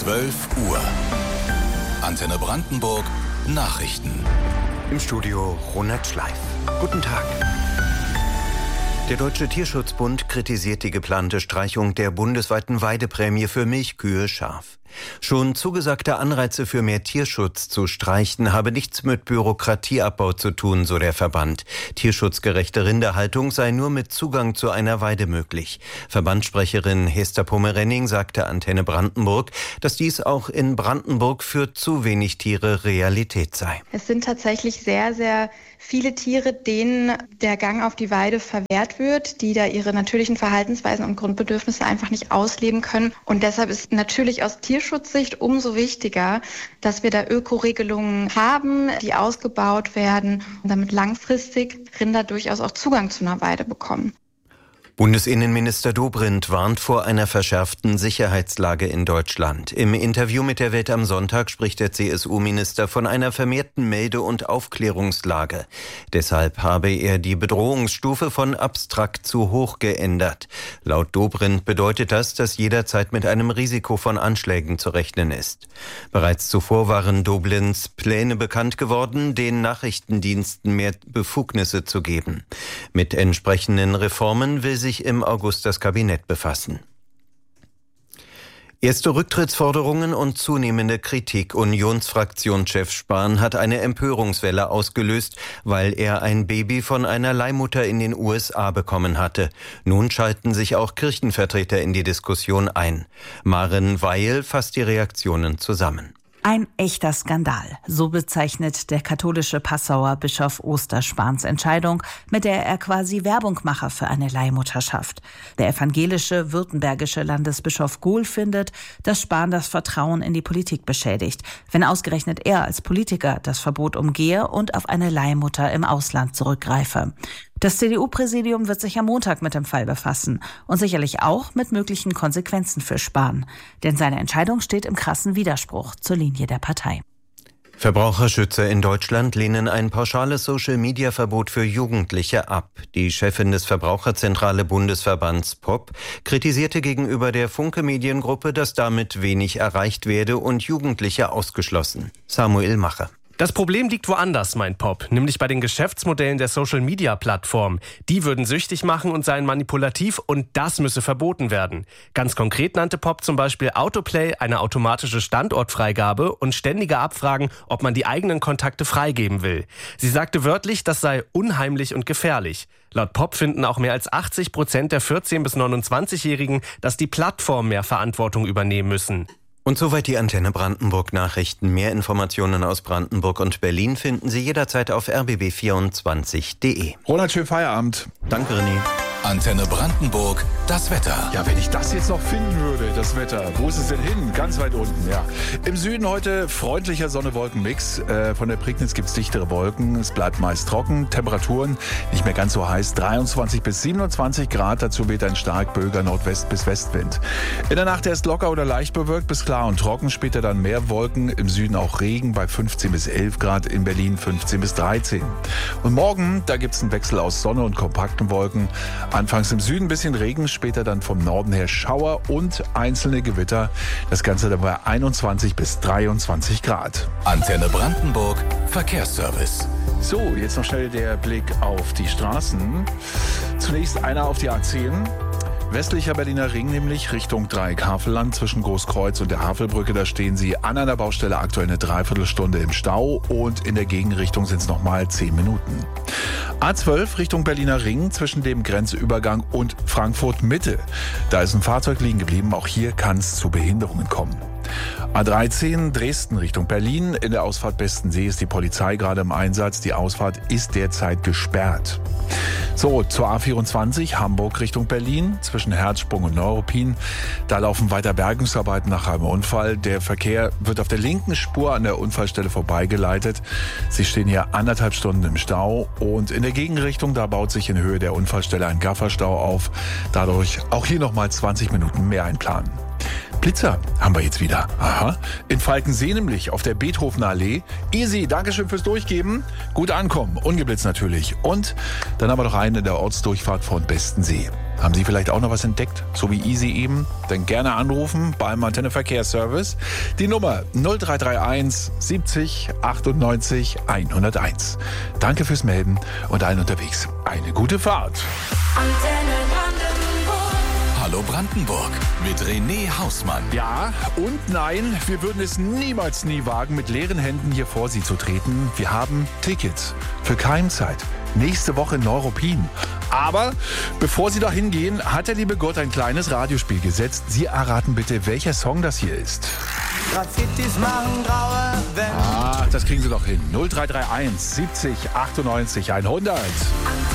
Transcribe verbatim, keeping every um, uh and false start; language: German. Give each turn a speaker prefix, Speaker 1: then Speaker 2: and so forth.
Speaker 1: zwölf Uhr. Antenne Brandenburg Nachrichten.
Speaker 2: Im Studio Ronald Schleif. Guten Tag. Der Deutsche Tierschutzbund kritisiert die geplante Streichung der bundesweiten Weideprämie für Milchkühe scharf. Schon zugesagte Anreize für mehr Tierschutz zu streichen habe nichts mit Bürokratieabbau zu tun, so der Verband. Tierschutzgerechte Rinderhaltung sei nur mit Zugang zu einer Weide möglich. Verbandssprecherin Hester Pomerenning sagte Antenne Brandenburg, dass dies auch in Brandenburg für zu wenig Tiere Realität sei.
Speaker 3: Es sind tatsächlich sehr, sehr viele Tiere, denen der Gang auf die Weide verwehrt wird, die da ihre natürlichen Verhaltensweisen und Grundbedürfnisse einfach nicht ausleben können. Und deshalb ist natürlich aus Tierschutzsicht umso wichtiger, dass wir da Ökoregelungen haben, die ausgebaut werden und damit langfristig Rinder durchaus auch Zugang zu einer Weide bekommen.
Speaker 2: Bundesinnenminister Dobrindt warnt vor einer verschärften Sicherheitslage in Deutschland. Im Interview mit der Welt am Sonntag spricht der C S U-Minister von einer vermehrten Melde- und Aufklärungslage. Deshalb habe er die Bedrohungsstufe von abstrakt zu hoch geändert. Laut Dobrindt bedeutet das, dass jederzeit mit einem Risiko von Anschlägen zu rechnen ist. Bereits zuvor waren Dobrinds Pläne bekannt geworden, den Nachrichtendiensten mehr Befugnisse zu geben. Mit entsprechenden Reformen will sich im August das Kabinett befassen. Erste Rücktrittsforderungen und zunehmende Kritik. Unionsfraktionschef Spahn hat eine Empörungswelle ausgelöst, weil er ein Baby von einer Leihmutter in den U S A bekommen hatte. Nun schalten sich auch Kirchenvertreter in die Diskussion ein. Maren Weil fasst die Reaktionen zusammen.
Speaker 4: Ein echter Skandal, so bezeichnet der katholische Passauer Bischof Oster Spahns Entscheidung, mit der er quasi Werbung mache für eine Leihmutterschaft. Der evangelische württembergische Landesbischof Gohl findet, dass Spahn das Vertrauen in die Politik beschädigt, wenn ausgerechnet er als Politiker das Verbot umgehe und auf eine Leihmutter im Ausland zurückgreife. Das C D U-Präsidium wird sich am Montag mit dem Fall befassen und sicherlich auch mit möglichen Konsequenzen für Spahn. Denn seine Entscheidung steht im krassen Widerspruch zur Linie der Partei.
Speaker 2: Verbraucherschützer in Deutschland lehnen ein pauschales Social-Media-Verbot für Jugendliche ab. Die Chefin des Verbraucherzentrale Bundesverbands P O P kritisierte gegenüber der Funke Mediengruppe, dass damit wenig erreicht werde und Jugendliche ausgeschlossen. Samuel Mache.
Speaker 5: Das Problem liegt woanders, meint P O P, nämlich bei den Geschäftsmodellen der Social-Media-Plattformen. Die würden süchtig machen und seien manipulativ und das müsse verboten werden. Ganz konkret nannte P O P zum Beispiel Autoplay, eine automatische Standortfreigabe und ständige Abfragen, ob man die eigenen Kontakte freigeben will. Sie sagte wörtlich, das sei unheimlich und gefährlich. Laut P O P finden auch mehr als achtzig Prozent der vierzehn- bis neunundzwanzigjährigen, dass die Plattformen mehr Verantwortung übernehmen müssen.
Speaker 2: Und soweit die Antenne Brandenburg Nachrichten. Mehr Informationen aus Brandenburg und Berlin finden Sie jederzeit auf r b b vierundzwanzig punkt d e.
Speaker 6: Ronald, schönen Feierabend.
Speaker 2: Danke, René.
Speaker 1: Antenne Brandenburg, das Wetter.
Speaker 6: Ja, wenn ich das jetzt noch finden würde, das Wetter. Wo ist es denn hin? Ganz weit unten, ja. Im Süden heute freundlicher Sonne-Wolken-Mix. Äh, von der Prignitz gibt's dichtere Wolken. Es bleibt meist trocken. Temperaturen nicht mehr ganz so heiß. dreiundzwanzig bis siebenundzwanzig Grad. Dazu weht ein stark böiger Nordwest- bis Westwind. In der Nacht erst locker oder leicht bewölkt bis klar und trocken. Später dann mehr Wolken. Im Süden auch Regen bei fünfzehn bis elf Grad. In Berlin fünfzehn bis dreizehn. Und morgen, da gibt's einen Wechsel aus Sonne und kompakten Wolken. Anfangs im Süden ein bisschen Regen, später dann vom Norden her Schauer und einzelne Gewitter. Das Ganze dann bei einundzwanzig bis dreiundzwanzig Grad.
Speaker 1: Antenne Brandenburg Verkehrsservice.
Speaker 6: So, jetzt noch schnell der Blick auf die Straßen. Zunächst einer auf die A zehn. Westlicher Berliner Ring, nämlich Richtung Dreieck-Havelland zwischen Großkreuz und der Havelbrücke. Da stehen Sie an einer Baustelle aktuell eine Dreiviertelstunde im Stau und in der Gegenrichtung sind es nochmal zehn Minuten. A zwölf Richtung Berliner Ring zwischen dem Grenzübergang und Frankfurt Mitte. Da ist ein Fahrzeug liegen geblieben. Auch hier kann es zu Behinderungen kommen. A dreizehn Dresden Richtung Berlin. In der Ausfahrt Bestensee ist die Polizei gerade im Einsatz. Die Ausfahrt ist derzeit gesperrt. So, zur A vierundzwanzig Hamburg Richtung Berlin zwischen Herzsprung und Neuruppin. Da laufen weiter Bergungsarbeiten nach einem Unfall. Der Verkehr wird auf der linken Spur an der Unfallstelle vorbeigeleitet. Sie stehen hier anderthalb Stunden im Stau und in der Gegenrichtung, da baut sich in Höhe der Unfallstelle ein Gafferstau auf. Dadurch auch hier nochmal zwanzig Minuten mehr einplanen. Blitzer haben wir jetzt wieder. Aha. In Falkensee nämlich, auf der Beethovener Allee. Easy, Dankeschön fürs Durchgeben. Gut ankommen, ungeblitzt natürlich. Und dann haben wir noch einen in der Ortsdurchfahrt von Bestensee. Haben Sie vielleicht auch noch was entdeckt, so wie Easy eben? Dann gerne anrufen beim Antenne Verkehrsservice. Die Nummer null drei drei eins siebzig achtundneunzig hunderteins. Danke fürs Melden und allen unterwegs eine gute Fahrt.
Speaker 1: Antenne Brandenburg. Hallo Brandenburg mit René Hausmann.
Speaker 6: Ja und nein, wir würden es niemals nie wagen, mit leeren Händen hier vor Sie zu treten. Wir haben Tickets für Keimzeit. Nächste Woche Neuruppin. Aber bevor Sie da hingehen, hat der liebe Gott ein kleines Radiospiel gesetzt. Sie erraten bitte, welcher Song das hier ist.
Speaker 7: Graffitis machen graue Wände.
Speaker 6: Ah, das kriegen Sie doch hin. null drei drei eins siebzig achtundneunzig hundert.